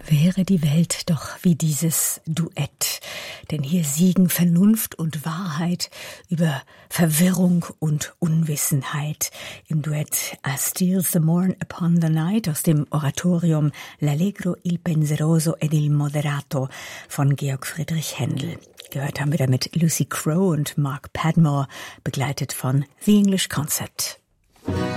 Wäre die Welt doch wie dieses Duett, denn hier siegen Vernunft und Wahrheit über Verwirrung und Unwissenheit. Im Duett A Steals the Morn upon the Night aus dem Oratorium L'Allegro, il Penseroso ed il Moderato von Georg Friedrich Händel. Gehört haben wir damit Lucy Crowe und Mark Padmore, begleitet von The English Concert.